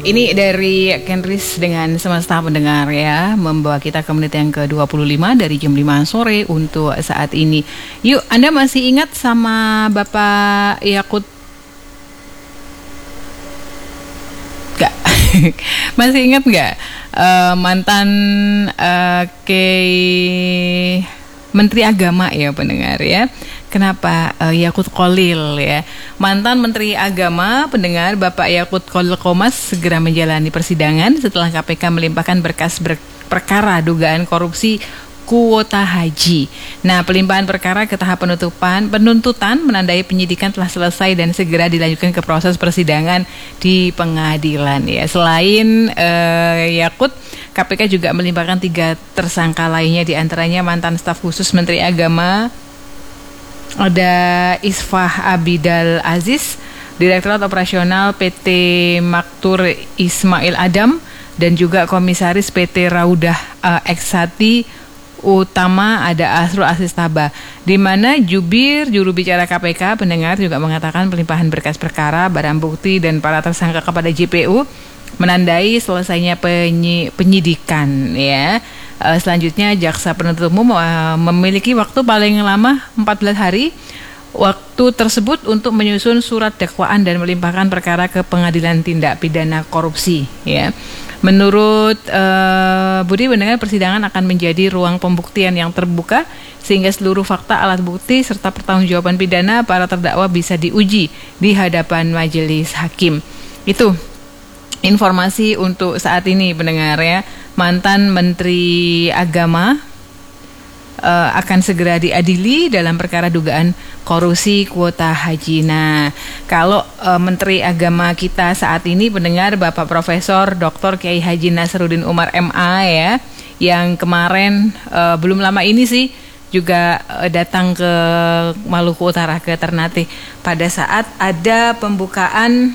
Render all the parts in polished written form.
Ini dari Kenris dengan semesta pendengar ya, membawa kita ke menit yang ke-25 dari jam 5 sore untuk saat ini. Yuk, Anda masih ingat sama Bapak Yakut? Gak? Masih ingat gak? Mantan Menteri Agama ya pendengar ya. Kenapa Yakut Kholil ya? Mantan Menteri Agama pendengar Bapak Yakut Kholil Qomas segera menjalani persidangan setelah KPK melimpahkan berkas perkara dugaan korupsi kuota haji. Nah, pelimpahan perkara ke tahap penuntutan menandai penyidikan telah selesai dan segera dilanjutkan ke proses persidangan di pengadilan ya. Selain Yakut, KPK juga melimpahkan 3 tersangka lainnya, diantaranya mantan staf khusus Menteri Agama, ada Isfah Abidal Aziz, Direktorat Operasional PT Maktur Ismail Adam, dan juga Komisaris PT Raudah Eksati Utama ada Asrul Asistaba, di mana juru bicara KPK pendengar juga mengatakan pelimpahan berkas perkara, barang bukti dan para tersangka kepada JPU menandai selesainya penyidikan ya. Selanjutnya jaksa penuntut umum memiliki waktu paling lama 14 hari waktu tersebut untuk menyusun surat dakwaan dan melimpahkan perkara ke Pengadilan Tindak Pidana Korupsi ya. Menurut Budi pendengar, persidangan akan menjadi ruang pembuktian yang terbuka sehingga seluruh fakta, alat bukti serta pertanggungjawaban pidana para terdakwa bisa diuji di hadapan majelis hakim. Itu informasi untuk saat ini pendengar ya. Mantan Menteri Agama akan segera diadili dalam perkara dugaan korupsi kuota haji. Nah, kalau Menteri Agama kita saat ini pendengar Bapak Profesor Dr. Kiai Haji Nasaruddin Umar MA ya, yang kemarin belum lama ini sih juga datang ke Maluku Utara, ke Ternate pada saat ada pembukaan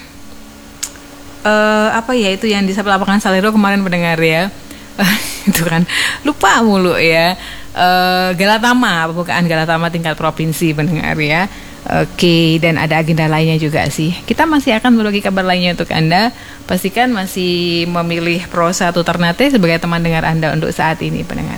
itu yang di lapangan Salero kemarin pendengar ya. Itu kan lupa mulu ya. Galatama, pembukaan Galatama tingkat provinsi pendengar ya. Oke, dan ada agenda lainnya juga sih. Kita masih akan berbagi kabar lainnya untuk Anda. Pastikan masih memilih Pro 1 Ternate sebagai teman dengar Anda untuk saat ini pendengar.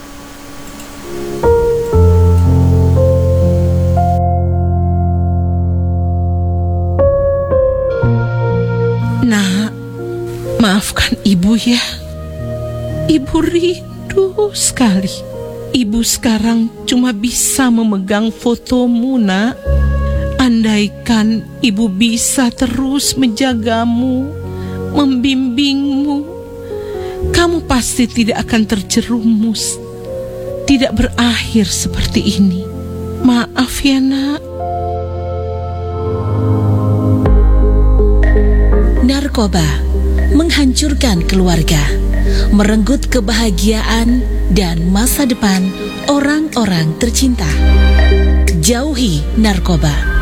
Nak, maafkan ibu ya. Ibu rindu sekali. Ibu sekarang cuma bisa memegang fotomu, nak. Andaikan ibu bisa terus menjagamu, membimbingmu, kamu pasti tidak akan terjerumus, tidak berakhir seperti ini. Maaf ya, nak. Narkoba menghancurkan keluarga, merenggut kebahagiaan dan masa depan orang-orang tercinta. Jauhi narkoba.